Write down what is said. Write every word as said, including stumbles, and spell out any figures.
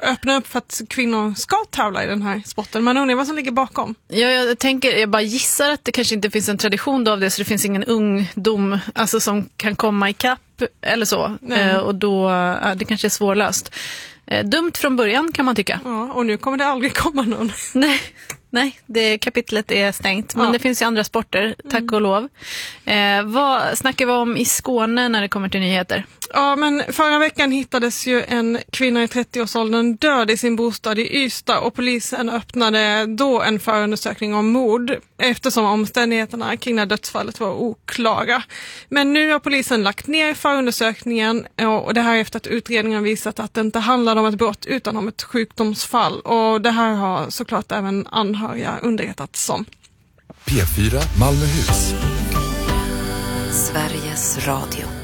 öppna upp för att kvinnor ska tävla i den här sporten. Man undrar vad som ligger bakom. Ja, jag tänker, jag bara gissar att det kanske inte finns en tradition av det, så det finns ingen ungdom alltså, som kan komma i kapp eller så. Eh, och då, ja, det kanske är svårlöst. Eh, dumt från början kan man tycka. Ja, och nu kommer det aldrig komma någon. Nej. Nej, det kapitlet är stängt. Men ja. Det finns ju andra sporter, tack och lov. Eh, vad snackar vi om i Skåne när det kommer till nyheter? Ja, men förra veckan hittades ju en kvinna i trettioårsåldern död i sin bostad i Ystad och polisen öppnade då en förundersökning om mord eftersom omständigheterna kring det dödsfallet var oklara. Men nu har polisen lagt ner förundersökningen och det här efter att utredningen visat att det inte handlar om ett brott utan om ett sjukdomsfall. Och det här har såklart även anhöriga underrättats om. P fyra Malmöhus. Sveriges Radio.